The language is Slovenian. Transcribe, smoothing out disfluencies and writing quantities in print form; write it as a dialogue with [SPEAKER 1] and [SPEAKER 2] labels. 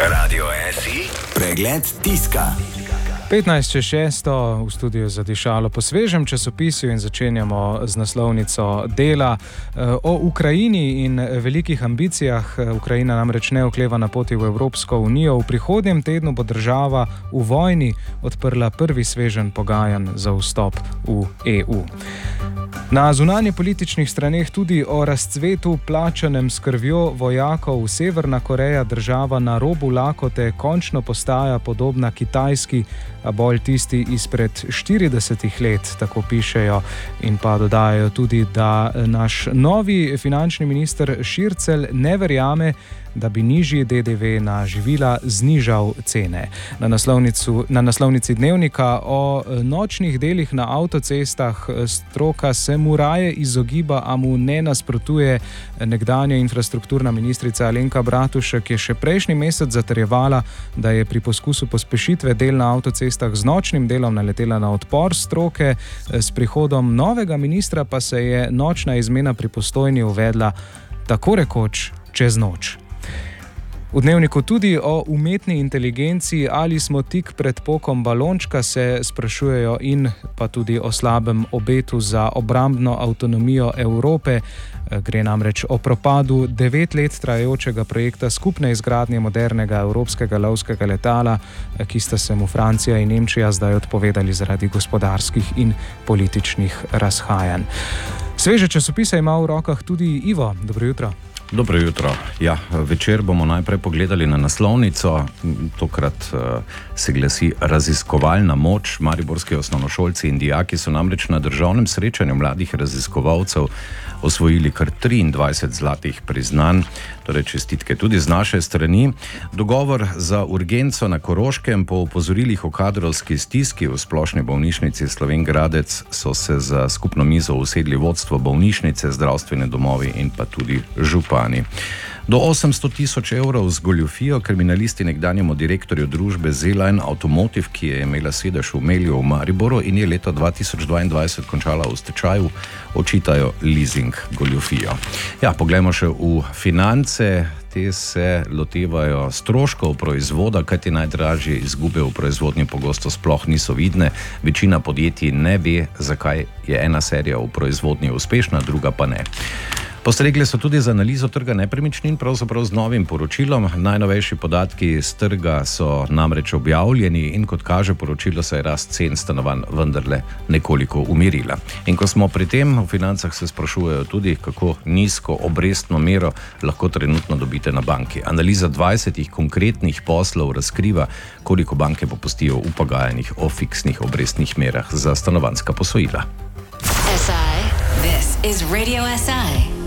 [SPEAKER 1] Radio SI, pregled tiska.
[SPEAKER 2] 15.06. v studiu za dišalo po svežem časopisu in začenjamo z naslovnico Dela o Ukrajini in velikih ambicijah. Ukrajina namreč ne okleva na poti v Evropsko unijo. V prihodnjem tednu bo država v vojni odprla prvi sveženj pogajanj za vstop v EU. Na zunanje političnih straneh tudi o razcvetu plačanem s krvjo vojakov. Severna Koreja, država na robu lakote, končno postaja podobna Kitajski, a bolj tisti izpred 40 let, tako pišejo in pa dodajajo tudi, da naš novi finančni minister Šircelj ne verjame, da bi nižji DDV na živila znižal cene. Na naslovnici Dnevnika o nočnih delih na avtocestah stroka se mu raje izogiba, a mu ne nasprotuje. Nekdanja infrastrukturna ministrica Alenka Bratušek je še prejšnji mesec zatrjevala, da je pri poskusu pospešitve del na avtocestah z nočnim delom naletela na odpor stroke. S prihodom novega ministra pa se je nočna izmena pri Postojni uvedla tako rekoč čez noč. V Dnevniku tudi o umetni inteligenci, ali smo tik pred pokom balončka, se sprašujejo, in pa tudi o slabem obetu za obrambno avtonomijo Evrope. Gre namreč o propadu 9 let trajajočega projekta skupne izgradnje modernega evropskega lovskega letala, ki sta se mu Francija in Nemčija zdaj odpovedali zaradi gospodarskih in političnih razhajanj. Sveže časopise ima v rokah tudi Ivo. Dobro jutro.
[SPEAKER 3] Dobro jutro. Ja, večer bomo najprej pogledali na naslovnico. Tokrat se glasi raziskovalna moč. Mariborski osnovnošolci in dijaki so namreč na državnem srečanju mladih raziskovalcev osvojili kar 23 zlatih priznanj, torej čestitke tudi z naše strani. Dogovor za urgenco na Koroškem. Po opozorilih o kadrovski stiski v splošni bolnišnici Slovenj Gradec so se za skupno mizo usedli vodstvo bolnišnice, zdravstvene domovi in pa tudi župani. Do 800 000 evrov z goljufijo kriminalisti nekdanjemu direktorju družbe Z-Line Automotive, ki je imela sedež v Melju v Mariboru in je leta 2022 končala v stečaju, očitajo leasing goljufijo. Ja, poglejmo še v finance. Te se lotevajo stroškov proizvoda, kajti najdražje izgube v proizvodnji pogosto sploh niso vidne. Večina podjetij ne ve, zakaj je ena serija v proizvodnji uspešna, druga pa ne. Postregle so tudi z analizo trga nepremičnin, pravzaprav z novim poročilom. Najnovejši podatki z trga so namreč objavljeni in kot kaže poročilo, se je rast cen stanovanj vendarle nekoliko umirila. In ko smo pri tem, v financah se sprašujejo tudi, kako nizko obrestno mero lahko trenutno dobite na banki. Analiza 20 konkretnih poslov razkriva, koliko banke popustijo v pogajanjih o fiksnih obrestnih merah za stanovanjska posojila.
[SPEAKER 4] SI, this is Radio SI.